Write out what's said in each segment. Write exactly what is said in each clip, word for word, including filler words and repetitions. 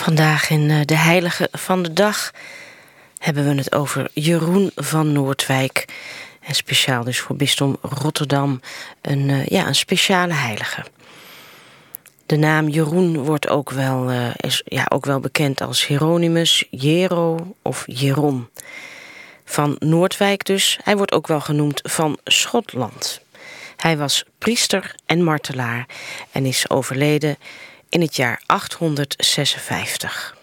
Vandaag in de Heilige van de Dag hebben we het over Jeroen van Noordwijk. En speciaal dus voor bisdom Rotterdam een, uh, ja, een speciale heilige. De naam Jeroen wordt ook wel, uh, is, ja, ook wel bekend als Hieronymus, Jero of Jeroen. Van Noordwijk dus. Hij wordt ook wel genoemd van Schotland. Hij was priester en martelaar en is overleden in het jaar achthonderdzesenvijftig.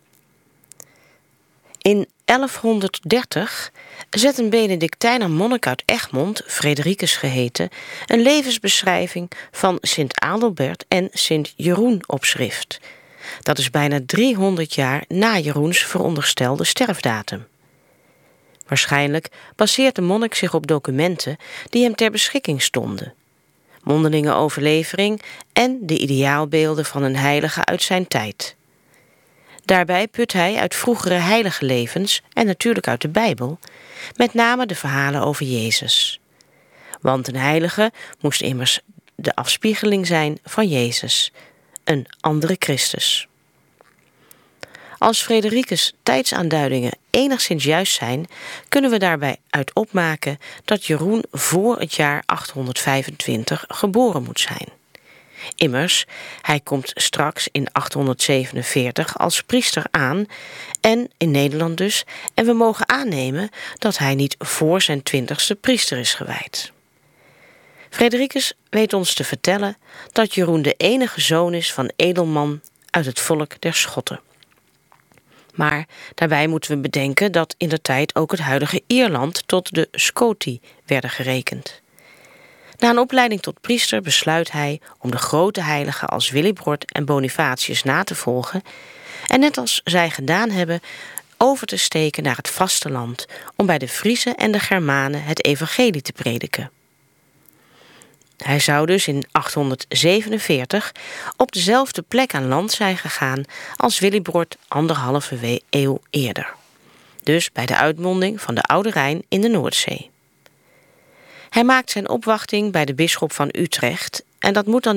In elfhonderddertig zet een Benedictijner monnik uit Egmond, Fredericus geheten, een levensbeschrijving van Sint Adelbert en Sint Jeroen op schrift. Dat is bijna driehonderd jaar na Jeroens veronderstelde sterfdatum. Waarschijnlijk baseert de monnik zich op documenten die hem ter beschikking stonden. Mondelinge overlevering en de ideaalbeelden van een heilige uit zijn tijd. Daarbij put hij uit vroegere heilige levens en natuurlijk uit de Bijbel, met name de verhalen over Jezus. Want een heilige moest immers de afspiegeling zijn van Jezus, een andere Christus. Als Fredericus' tijdsaanduidingen enigszins juist zijn, kunnen we daarbij uit opmaken dat Jeroen voor het jaar achthonderdvijfentwintig geboren moet zijn. Immers, hij komt straks in achthonderdzevenenveertig als priester aan en in Nederland dus, en we mogen aannemen dat hij niet voor zijn twintigste priester is gewijd. Fredericus weet ons te vertellen dat Jeroen de enige zoon is van edelman uit het volk der Schotten. Maar daarbij moeten we bedenken dat indertijd ook het huidige Ierland tot de Scoti werden gerekend. Na een opleiding tot priester besluit hij om de grote heiligen als Willibrord en Bonifatius na te volgen en net als zij gedaan hebben, over te steken naar het vasteland om bij de Friezen en de Germanen het evangelie te prediken. Hij zou dus in achthonderdzevenenveertig op dezelfde plek aan land zijn gegaan als Willibrord anderhalve eeuw eerder. Dus bij de uitmonding van de Oude Rijn in de Noordzee. Hij maakt zijn opwachting bij de bisschop van Utrecht en dat moet dan